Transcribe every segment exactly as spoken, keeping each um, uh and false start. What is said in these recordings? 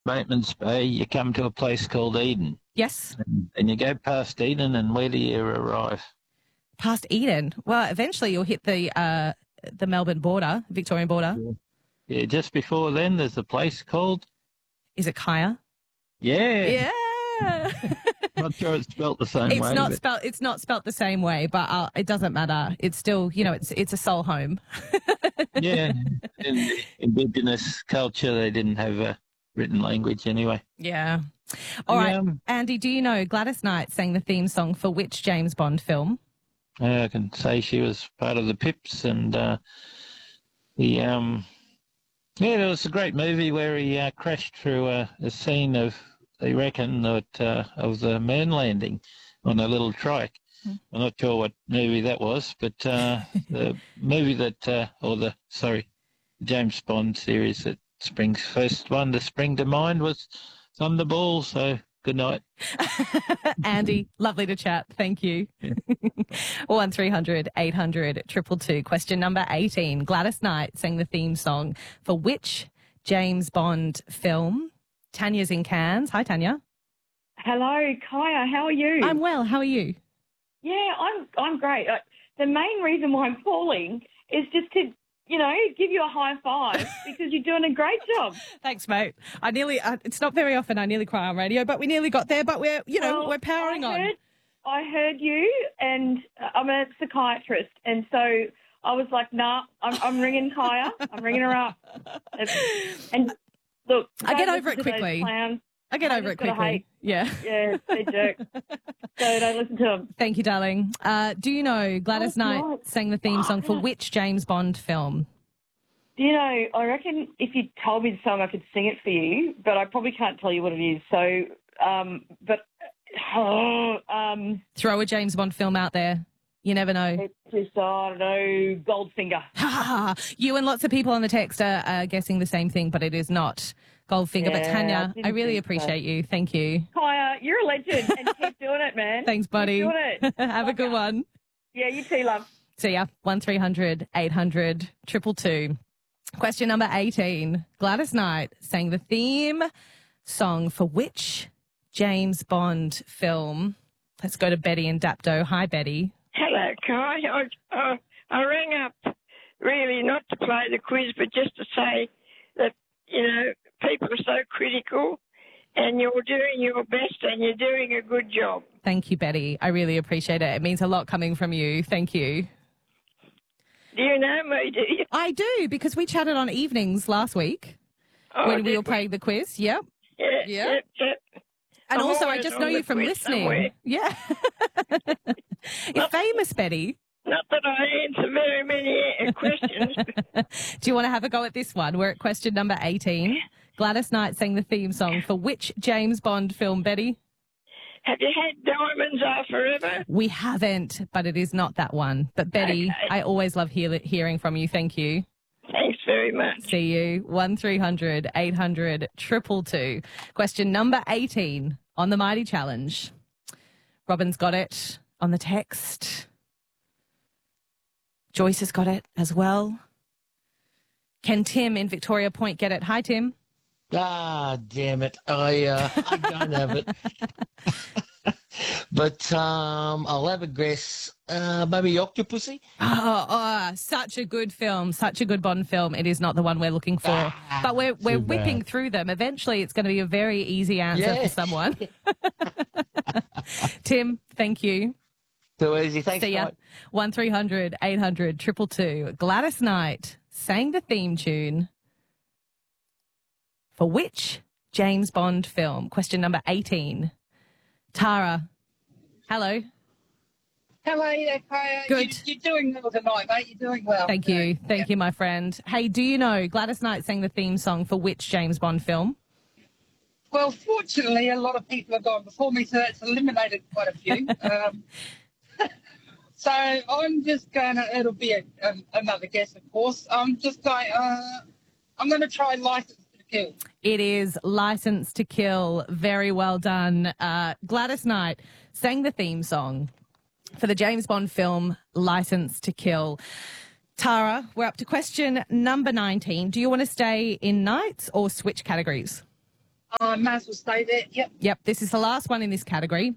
Bateman's Bay, you come to a place called Eden. Yes. And, and you go past Eden, and where do you arrive? Past Eden. Well, eventually you'll hit the uh, the Melbourne border, Victorian border. Yeah. yeah, just before then, there's a place called... Is it Kaya? Yeah. Yeah. Not sure it's spelt the same It's way. not but- spelt. It's not spelt the same way, but uh, it doesn't matter. It's still, you know, it's it's a soul home. Yeah, in the Indigenous culture, they didn't have a written language anyway. Yeah. All right, Yeah. Andy. Do you know Gladys Knight sang the theme song for which James Bond film? I can say she was part of the Pips, and uh, the um, yeah, there was a great movie where he uh, crashed through a, a scene of, they reckon, that uh, of the moon landing on a little trike. Hmm. I'm not sure what movie that was, but uh, the movie that, uh, or the sorry, James Bond series that springs first one to spring to mind was Thunderball. So good night. Andy, lovely to chat. Thank you. One three hundred eight hundred triple two. Question number eighteen. Gladys Knight sang the theme song for which James Bond film? Tanya's in Cairns. Hi, Tanya. Hello, Kaya. How are you? I'm well. How are you? Yeah, I'm. I'm great. Uh, the main reason why I'm calling is just to, you know, give you a high five because you're doing a great job. Thanks, mate. I nearly. Uh, it's not very often I nearly cry on radio, but we nearly got there. But we're, you know, Well, we're powering I on. heard, I heard you, and uh, I'm a psychiatrist, and so I was like, nah, I'm, I'm ringing Kaya. I'm ringing her up. It's- and look, I get don't over it listen to those quickly. clowns. I get I over it just gotta quickly. hate. Yeah. Yeah, they're jerks. So don't listen to them. Thank you, darling. Uh, do you know Gladys Oh, Knight God. sang the theme song for which James Bond film? Do you know, I reckon if you told me the song, I could sing it for you, but I probably can't tell you what it is. So, um, but, oh, um, Throw a James Bond film out there. You never know. it's just, I don't know, Goldfinger. You and lots of people on the text are, are guessing the same thing, but it is not Goldfinger. but Yeah, I Tanya, didn't I really think so. appreciate you. Thank you. Kaya, you're a legend, and keep doing it, man. Thanks, buddy. Keep doing it. Have a good one. Yeah, you too, love. See ya. One three hundred eight hundred triple two. Question number eighteen. Gladys Knight sang the theme song for which James Bond film? Let's go to Betty in Dapto. Hi, Betty. Hello, Kai. I, I, I rang up really not to play the quiz, but just to say that, you know, people are so critical and you're doing your best and you're doing a good job. Thank you, Betty. I really appreciate it. It means a lot coming from you. Thank you. Do you know me, do you? I do, because we chatted on evenings last week Oh, when we did were playing the quiz. Yep. Yeah, Yeah. yeah, yeah. And I'm also, I always just on know the you from quiz listening. somewhere. Yeah. You're famous, Betty. Not that I answer very many uh, questions. Do you want to have a go at this one? We're at question number eighteen. Gladys Knight sang the theme song for which James Bond film, Betty? Have you had Diamonds Are Forever? We haven't, but it is not that one. But Betty, Okay. I always love hear- hearing from you. Thank you. Thanks very much. See you. One three hundred eight hundred triple two. Question number eighteen on the Mighty Challenge. Robin's got it on the text. Joyce has got it as well. Can Tim in Victoria Point get it? Hi, Tim. Ah, damn it. I uh, I don't have it. But um, I'll have a guess. Uh, maybe Octopussy? Oh, oh, such a good film, such a good Bond film. It is not the one we're looking for, Ah, but we're we're too whipping bad. through them. Eventually, it's going to be a very easy answer Yeah. for someone. Tim, thank you. Too easy. Thanks, See ya. mate. One three hundred eight hundred triple two. Gladys Knight sang the theme tune for which James Bond film? Question number eighteen. Tara, hello. Hello there, Kaya. Good. You, you're doing well tonight, mate. You're doing well. Thank you. Thank you, my friend. Hey, do you know Gladys Knight sang the theme song for which James Bond film? Well, fortunately, a lot of people have gone before me, so it's eliminated quite a few. um, so I'm just going to, it'll be a, um, another guess, of course. I'm just going, uh, I'm going to try License to Kill. It is License to Kill. Very well done. Uh, Gladys Knight sang the theme song for the James Bond film License to Kill. Tara, we're up to question number nineteen. Do you want to stay in nights or switch categories? I may as well stay there. Yep. Yep, this is the last one in this category.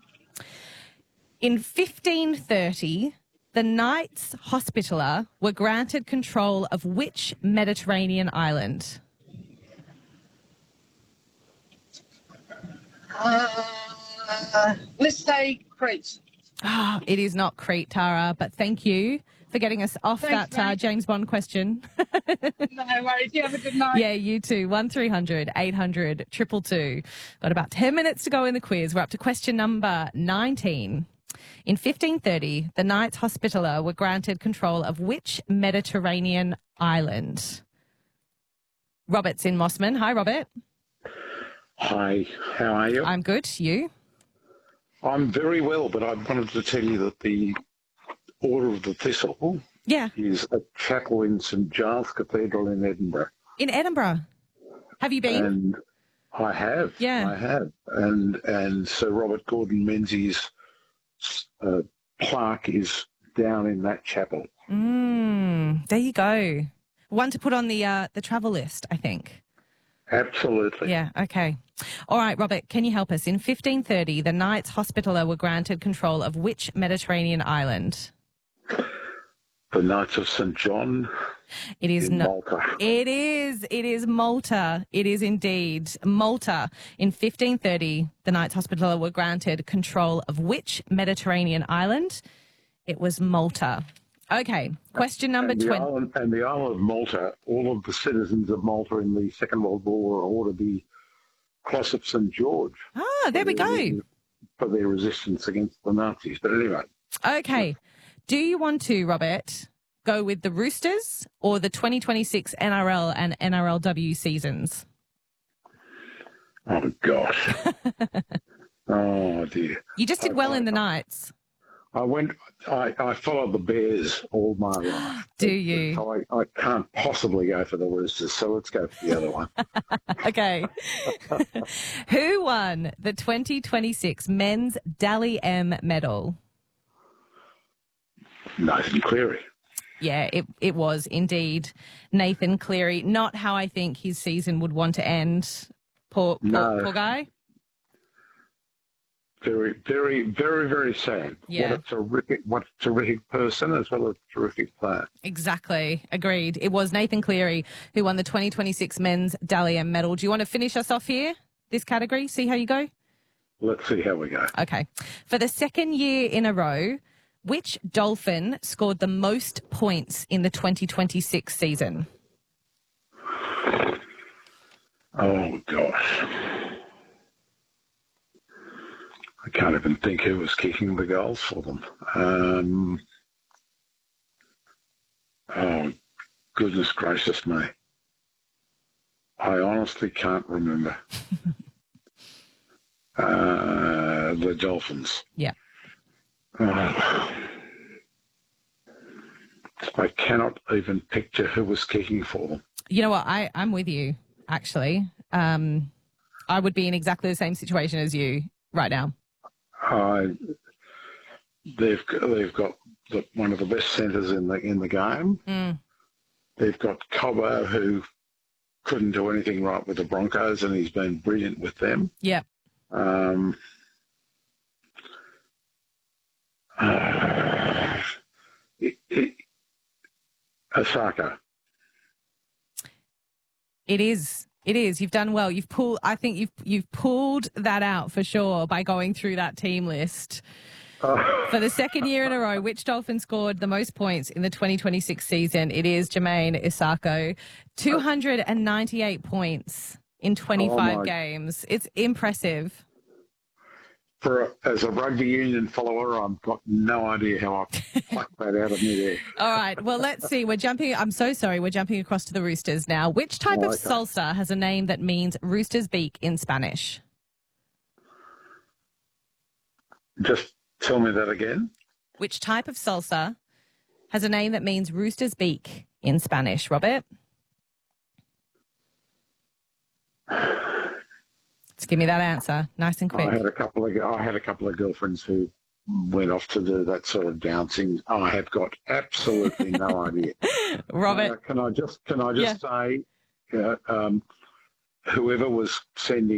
In fifteen thirty, the Knights Hospitaller were granted control of which Mediterranean island? Uh, let's say Crete. Oh, it is not Crete, Tara, but thank you for getting us off Thanks, that uh, mate. James Bond question. No worries. You have a good night. Yeah, you too. one three hundred eight hundred two two two. Got about ten minutes to go in the quiz. We're up to question number nineteen. In fifteen thirty, the Knights Hospitaller were granted control of which Mediterranean island? Robert's in Mossman. Hi, Robert. Hi, how are you? I'm good. You? I'm very well, but I wanted to tell you that the Order of the Thistle Yeah, is a chapel in St Giles Cathedral in Edinburgh. in Edinburgh. Have you been? And I have. Yeah. I have. And and Sir Robert Gordon Menzies' uh, plaque is down in that chapel. Mm, there you go. One to put on the uh, the travel list, I think. Absolutely. Yeah, okay. All right, Robert, can you help us? In fifteen thirty, the Knights Hospitaller were granted control of which Mediterranean island? The Knights of St John It is in not. Malta. It is. It is Malta. It is indeed Malta. In fifteen thirty, the Knights Hospitaller were granted control of which Mediterranean island? It was Malta. Okay, question number And the, twenty. island, and the island of Malta, all of the citizens of Malta in the Second World War were ordered the Cross of St George Ah, there we go. for their resistance against the Nazis. But anyway, Okay. Do you want to, Robert, go with the Roosters or the twenty twenty-six N R L and N R L W seasons? oh gosh, oh dear. You just did well in the Knights. I went. I, I followed the Bears all my life. Do you? So I, I can't possibly go for the Roosters. So let's go for the other one. Okay. Who won the twenty twenty-six Men's Dally M medal? Nathan Cleary. Yeah, it, it was indeed Nathan Cleary. Not how I think his season would want to end. Poor, poor, No. poor guy. Very, very, very, very sad. Yeah. What a terrific, what a terrific person as well as a terrific player. Exactly. Agreed. It was Nathan Cleary who won the twenty twenty-six Men's Dally M medal. Do you want to finish us off here, this category? See how you go? Let's see how we go. Okay. For the second year in a row, which Dolphin scored the most points in the twenty twenty-six season? Oh gosh. I can't even think who was kicking the goals for them. Um, oh, goodness gracious me. I honestly can't remember. uh, the Dolphins. Yeah. Oh. I cannot even picture who was kicking for them. You know what? I, I'm with you, actually. Um, I would be in exactly the same situation as you right now. Uh, they've they've got the, one of the best centres in the in the game. Mm. They've got Cobbo, who couldn't do anything right with the Broncos, and he's been brilliant with them. Yep. Um, uh, it, it, Osaka. It is. It is. You've done well. You've pulled. I think you've you've pulled that out for sure by going through that team list. Oh. For the second year in a row, which Dolphin scored the most points in the twenty twenty-six season? It is Jermaine Isako, two hundred ninety-eight points in twenty-five Oh, my. games. It's impressive. For a, as a rugby union follower, I've got no idea how I plucked that out of me there. All right. Well, let's see. We're jumping. I'm so sorry. We're jumping across to the Roosters now. Which type Oh, of okay. salsa has a name that means rooster's beak in Spanish? Just tell me that again. Which type of salsa has a name that means rooster's beak in Spanish, Robert? Let's give me that answer, nice and I quick. had a couple of I had a couple of girlfriends who went off to do that sort of dancing. I have got absolutely no idea. Robert, Uh, can I just can I just say, uh, um, whoever was sending